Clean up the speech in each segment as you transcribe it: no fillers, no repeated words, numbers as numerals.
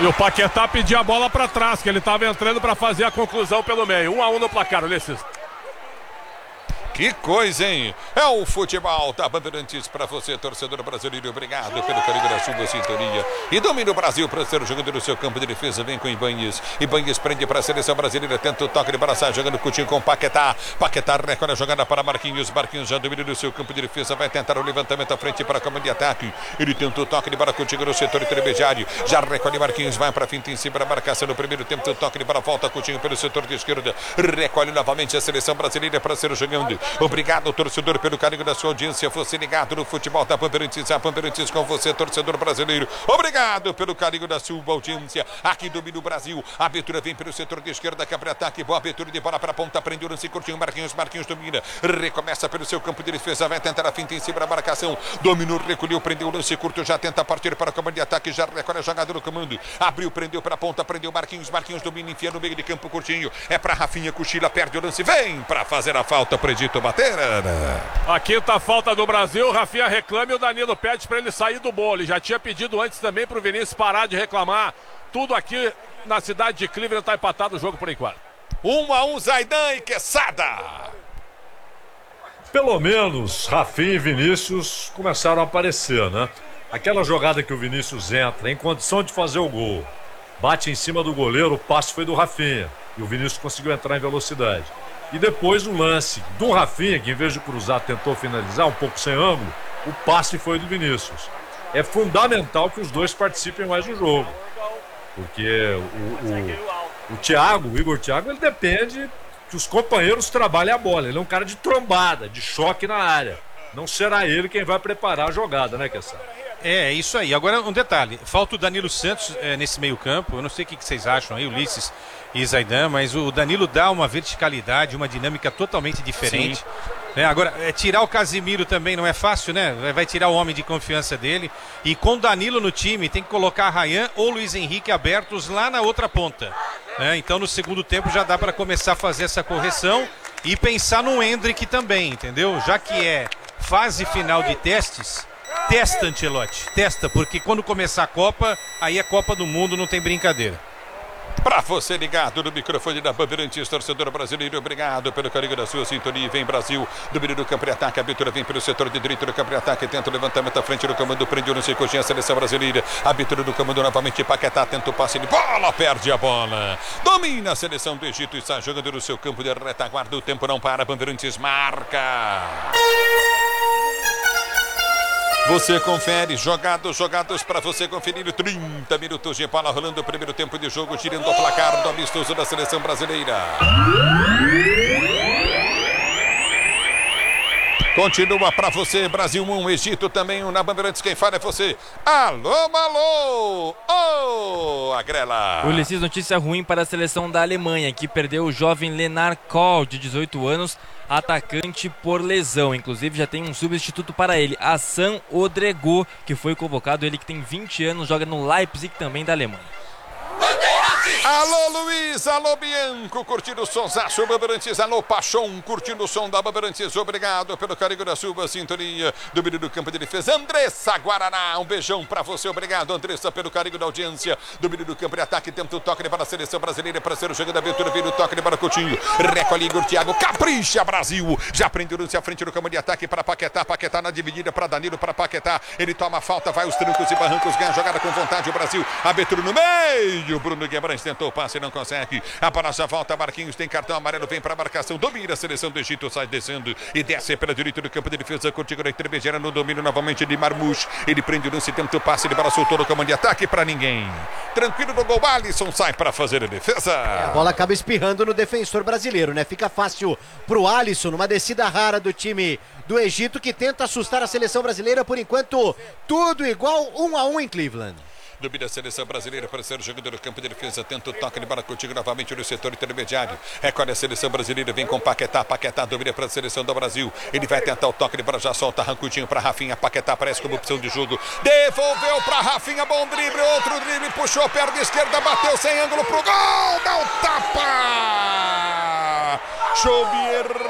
E o Paquetá pediu a bola para trás, que ele estava entrando para fazer a conclusão pelo meio. 1-1 no placar, Ulisses. Que coisa, hein? É o futebol da Bandeirantes para você, torcedor brasileiro. Obrigado pelo carinho da sua sintonia. E domina o Brasil para ser jogando no seu campo de defesa. Vem com Ibanez. Ibanez prende para a seleção brasileira. Tenta o toque de braçar, jogando Coutinho com Paquetá. Paquetá recolhe a jogada para Marquinhos. Marquinhos já domina no seu campo de defesa. Vai tentar o levantamento à frente para a comando de ataque. Ele tenta o toque de bola Coutinho no setor intermediário. Já recolhe Marquinhos. Vai para a finta em cima da marcação no primeiro tempo. O toque de bola volta Coutinho pelo setor de esquerda. Recolhe novamente a seleção brasileira para ser jogando. Obrigado, torcedor, pelo carinho da sua audiência. Você ligado no futebol da Bandeirantes. A Bandeirantes com você, torcedor brasileiro. Obrigado pelo carinho da sua audiência. Aqui domina o Brasil. A abertura vem pelo setor de esquerda. Quebra ataque. Boa abertura de bola para a ponta. Prende o lance curtinho. Marquinhos. Marquinhos domina. Recomeça pelo seu campo de defesa. Vai tentar a finta em cima da marcação. Dominou, recolheu, prendeu o lance curto. Já tenta partir para o comando de ataque. Já recolhe a jogada no comando. Abriu, prendeu para a ponta. Prendeu Marquinhos. Marquinhos domina, enfia no meio de campo curtinho. É para Rafinha. Cochila, perde o lance. Vem para fazer a falta. Predito bater. A quinta falta do Brasil, o Rafinha reclama e o Danilo pede para ele sair do bolo. Ele já tinha pedido antes também para o Vinícius parar de reclamar. Tudo aqui na cidade de Cleveland está empatado o jogo por enquanto. 1-1, Zaidan e Quesada. Pelo menos Rafinha e Vinícius começaram a aparecer, né? Aquela jogada que o Vinícius entra em condição de fazer o gol, bate em cima do goleiro, o passe foi do Rafinha e o Vinícius conseguiu entrar em velocidade. E depois o lance do Rafinha, que em vez de cruzar tentou finalizar um pouco sem ângulo, o passe foi do Vinícius. É fundamental que os dois participem mais do jogo, porque o Igor Thiago, ele depende que os companheiros trabalhem a bola. Ele é um cara de trombada, de choque na área. Não será ele quem vai preparar a jogada, né, Kessler? É isso aí. Agora um detalhe, falta o Danilo Santos nesse meio campo. Eu não sei o que vocês acham aí, Ulisses e Zaidan, mas o Danilo dá uma verticalidade, uma dinâmica totalmente diferente. Agora, tirar o Casimiro também não é fácil, né? Vai tirar o homem de confiança dele. E com o Danilo no time, tem que colocar Ryan ou Luiz Henrique abertos lá na outra ponta. Então no segundo tempo já dá para começar a fazer essa correção e pensar no Endrick também, entendeu? Já que é fase final de testes, testa, Ancelotti, testa, porque quando começar a Copa, aí é Copa do Mundo, não tem brincadeira. Para você ligado no microfone da Bandeirantes, torcedor brasileiro, obrigado pelo carinho da sua sintonia. Vem Brasil, domínio do campo de ataque, a abertura vem pelo setor de direito do campo de ataque, tenta o levantamento à frente do comando, prende o lance coxinha, a seleção brasileira, a abertura do comando novamente, Paquetá tenta o passe de bola, perde a bola, domina a seleção do Egito, está jogando no seu campo de retaguarda, o tempo não para, Bandeirantes marca. Você confere, jogados para você conferir, 30 minutos de bola rolando o primeiro tempo de jogo, girando o placar do amistoso da seleção brasileira. Continua para você, Brasil 1, Egito também 1, na Bandeirantes, quem fala é você. Alô, Agrela. Ulisses, notícia ruim para a seleção da Alemanha, que perdeu o jovem Lennart Kohl, de 18 anos, atacante por lesão. Inclusive já tem um substituto para ele, Hassan Odrego, que foi convocado, ele que tem 20 anos, joga no Leipzig também da Alemanha. Alô Luiz, alô Bianco, curtindo o sonsaço Bandeirantes, alô Paixão, curtindo o som da Bandeirantes, obrigado pelo carinho da sua sintonia, domínio do campo de defesa, Andressa Guaraná, um beijão pra você, obrigado Andressa pelo carinho da audiência, domínio do campo de ataque, tenta o toque para a seleção brasileira, para ser o jogo da aventura, vira o toque para Coutinho, recolhe Igor Thiago, capricha Brasil, já prende o lance à frente do campo de ataque para Paquetá, Paquetá na dividida para Danilo, para Paquetá, ele toma a falta, vai os trancos e barrancos, ganha a jogada com vontade, o Brasil, abertura no meio, Bruno Guimarães tentou o passe, não consegue. A bola já volta, Marquinhos tem cartão amarelo, vem para a marcação, domina a seleção do Egito, sai descendo e desce pela direita do campo de defesa, contigo na intermediária, no domínio novamente de Marmouche. Ele prende o lance, tenta o passe, ele bola soltou no comando de ataque para ninguém. Tranquilo no gol, Alisson sai para fazer a defesa. A bola acaba espirrando no defensor brasileiro, né? Fica fácil pro Alisson, numa descida rara do time do Egito, que tenta assustar a seleção brasileira. Por enquanto, tudo igual, 1-1 em Cleveland. Domina a seleção brasileira para ser jogador do campo de defesa. Tenta o toque de bola contigo novamente no setor intermediário. Recolhe a seleção brasileira. Vem com Paquetá. Paquetá domina para a seleção do Brasil. Ele vai tentar o toque de bola. Já solta arrancudinho para Rafinha. Paquetá aparece como opção de jogo. Devolveu para Rafinha. Bom drible. Outro drible. Puxou perna esquerda. Bateu sem ângulo pro gol. Dá o tapa. Chobier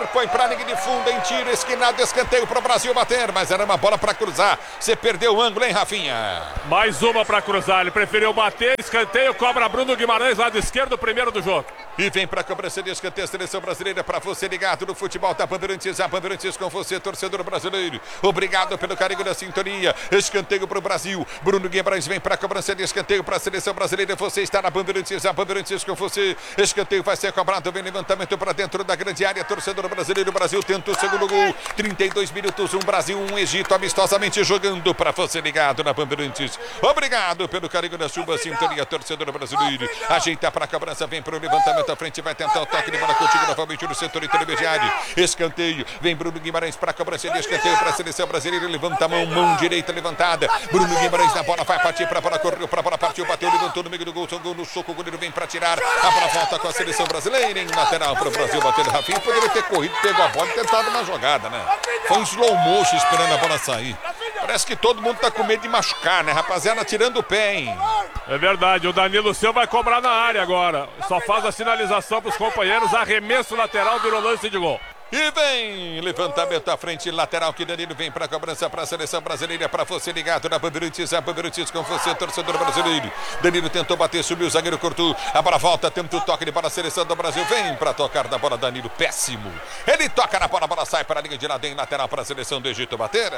põe pra linha de fundo em tiro, esquinado, escanteio pro Brasil bater, mas era uma bola pra cruzar. Você perdeu o ângulo, hein, Rafinha? Mais uma pra cruzar, ele preferiu bater, escanteio, cobra Bruno Guimarães, lado esquerdo, primeiro do jogo. E vem pra cobrança de escanteio, a seleção brasileira pra você ligado no futebol da Bandeirantes, a Bandeirantes com você, torcedor brasileiro. Obrigado pelo carinho da sintonia. Escanteio pro Brasil. Bruno Guimarães vem pra cobrança de escanteio pra seleção brasileira. Você está na Bandeirantes, a Bandeirantes com você. Escanteio vai ser cobrado, vem levantamento pra dentro da grande área, torcedor brasileiro. Brasil tenta o segundo gol. 32 minutos, Brasil, Egito, amistosamente jogando pra você ligado na Bandeirantes. Obrigado pelo carinho da sua sintonia, torcedor brasileiro. Ajeita pra cobrança, vem pro levantamento à frente, vai tentar o toque de bola contigo novamente no setor intermediário. Escanteio, vem Bruno Guimarães para a cobrança de escanteio para a seleção brasileira, levanta a mão direita levantada. Bruno Guimarães na bola, vai partir para a bola, correu para a bola, partiu, bateu, levantou no meio do gol, no soco, o goleiro vem para tirar. A bola volta com a seleção brasileira em lateral para o Brasil bater. Rafinha poderia ter corrido, pegou a bola e tentado uma jogada, né? Foi um slow motion esperando a bola sair. Parece que todo mundo tá com medo de machucar, né, rapaziada? Tirando o pé, hein? É verdade, o Danilo Seu vai cobrar na área agora. Só faz a sinalização para os companheiros, arremesso lateral, virou lance de gol. E vem levantamento à frente, lateral que Danilo vem para a cobrança para a seleção brasileira, para você ligado na Bandeirantes, a Bandeirantes com você, torcedor brasileiro. Danilo tentou bater, subiu, o zagueiro cortou, a bola volta, tenta o toque de bola, a seleção do Brasil vem para tocar na bola, Danilo, péssimo. Ele toca na bola, a bola sai para a linha de lado em lateral para a seleção do Egito bater.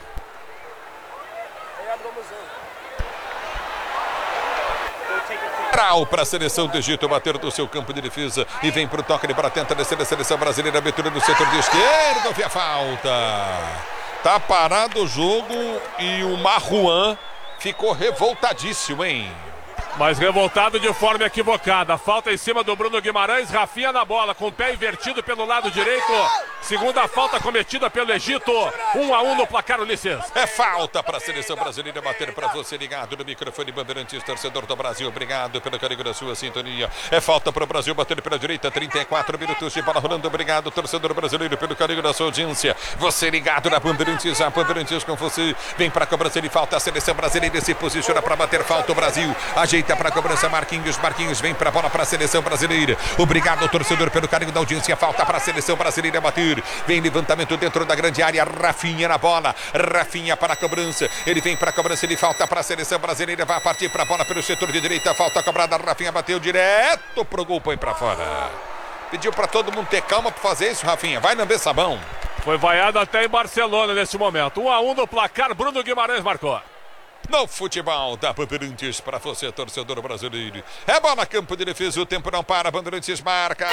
Para a seleção do Egito bater do seu campo de defesa e vem para o toque de bola, tenta descer a seleção brasileira, abertura no setor de esquerda, via falta. Tá parado o jogo e o Marruan ficou revoltadíssimo, hein? Mas revoltado de forma equivocada. Falta em cima do Bruno Guimarães. Rafinha na bola, com o pé invertido pelo lado direito. Segunda falta cometida pelo Egito. 1-1 no placar, Ulisses. É falta para a seleção brasileira bater para você ligado no microfone Bandeirantes, torcedor do Brasil. Obrigado pelo carinho da sua sintonia. É falta para o Brasil bater pela direita. 34 minutos de bola rolando. Obrigado, torcedor brasileiro, pelo carinho da sua audiência. Você ligado na Bandeirantes, a Bandeirantes com você. Vem para a cobrança de falta. A seleção brasileira se posiciona para bater falta. O Brasil ajeita para a cobrança, Marquinhos vem para a bola para a seleção brasileira. Obrigado, torcedor, pelo carinho da audiência. Falta para a seleção brasileira bater. Vem levantamento dentro da grande área. Rafinha na bola. Rafinha para a cobrança. Ele vem para a cobrança. Ele falta para a seleção brasileira. Vai partir para a bola pelo setor de direita. Falta cobrada. Rafinha bateu direto pro gol. Põe para fora. Pediu para todo mundo ter calma para fazer isso, Rafinha. Vai lamber sabão. Foi vaiado até em Barcelona nesse momento. 1-1 no placar. Bruno Guimarães marcou. No futebol da Bandeirantes para você, torcedor brasileiro. É bola, campo de defesa, o tempo não para, Bandeirantes marca.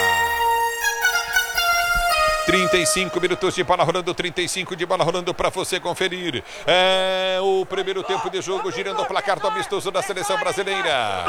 35 minutos de bola rolando, 35 de bola rolando para você conferir. É o primeiro tempo de jogo, girando o placar do amistoso da seleção brasileira.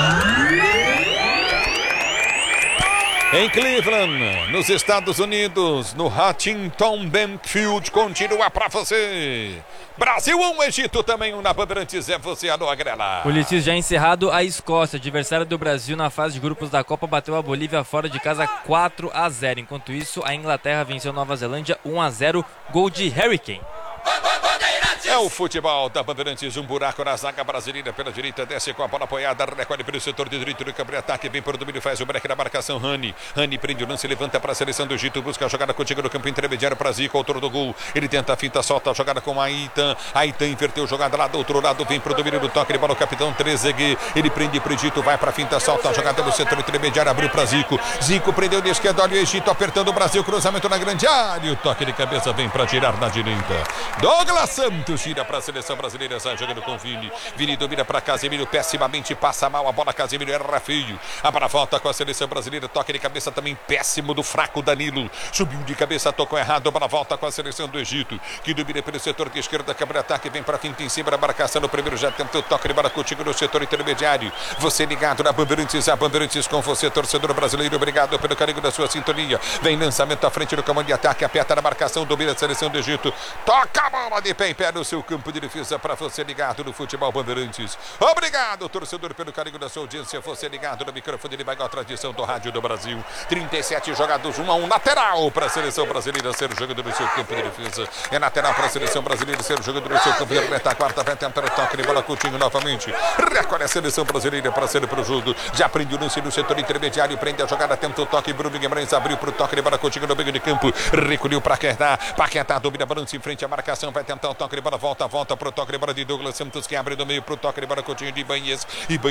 Em Cleveland, nos Estados Unidos, no Huntington Bank Field, continua para você. Brasil 1, Egito também 1 na Bandeirantes, é você, alô, Agrela. Ulisses, já encerrado, a Escócia, adversária do Brasil na fase de grupos da Copa, bateu a Bolívia fora de casa 4-0. Enquanto isso, a Inglaterra venceu Nova Zelândia 1-0, gol de Harry Kane. É o futebol da Bandeirantes, um buraco na zaga brasileira pela direita, desce com a bola apoiada, recolhe pelo setor de direito do campo de ataque, vem por domínio, faz o break na marcação, Rani prende o lance, levanta para a seleção do Egito, busca a jogada contigo no campo intermediário para Zico, autor do gol, ele tenta a finta, solta a jogada com Aitan inverteu a jogada lá do outro lado, vem pro domínio do toque de bola, o capitão Trezeguet, ele prende pro Egito, vai para a finta, solta a jogada no setor intermediário, abriu para Zico prendeu de esquerda, olha o Egito apertando o Brasil, cruzamento na grande área, o toque de cabeça vem para tirar na direita, Douglas Santos tira para a seleção brasileira, sai jogando com Vini domina para Casemiro, pessimamente passa mal a bola, Casemiro erra feio, a bola volta com a seleção brasileira, toque de cabeça também péssimo do fraco Danilo, subiu de cabeça, tocou errado, a bola volta com a seleção do Egito, que domina pelo setor de esquerda, quebra ataque, vem para finta em cima da marcação, no primeiro já tentou toque de bola contigo no setor intermediário, você ligado na Bandeirantes, a Bandeirantes com você, torcedor brasileiro, obrigado pelo carinho da sua sintonia, vem lançamento à frente do comando de ataque, aperta na marcação, domina a seleção do Egito, toca a bola de pé em pé no no seu campo de defesa para você ligado no Futebol Bandeirantes. Obrigado, torcedor, pelo carinho da sua audiência. Você ligado no microfone de maior tradição do rádio do Brasil. 37 jogados, 1-1, lateral para a seleção brasileira ser jogando no seu campo de defesa. É lateral para a seleção brasileira ser jogando no seu campo de defesa. Quarta vai tentar o toque de bola, Coutinho novamente. Recolhe a seleção brasileira para ser para o jogo. Já prende o lance no setor intermediário, prende a jogada, tenta o toque. Bruno Guimarães abriu para o toque de bola, Coutinho no meio de campo. Recolheu para Paquetá, domina a balança em frente à marcação, vai tentar o toque de bola, volta para o toque de bola de Douglas Santos, que abre do meio para o toque de bola, Coutinho de Ibanez.